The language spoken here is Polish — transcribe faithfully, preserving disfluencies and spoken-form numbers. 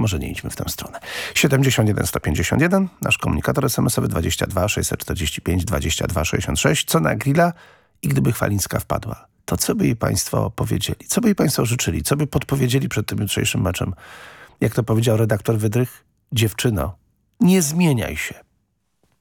może nie idźmy w tę stronę. siedemdziesiąt jeden sto pięćdziesiąt jeden, nasz komunikator es em esowy dwadzieścia dwa sześćset czterdzieści pięć dwadzieścia dwa sześćdziesiąt sześć. Co na grilla? I gdyby Chwalińska wpadła, to co by jej państwo powiedzieli? Co by jej państwo życzyli? Co by podpowiedzieli przed tym jutrzejszym meczem? Jak to powiedział redaktor Wydrych? Dziewczyno, nie zmieniaj się.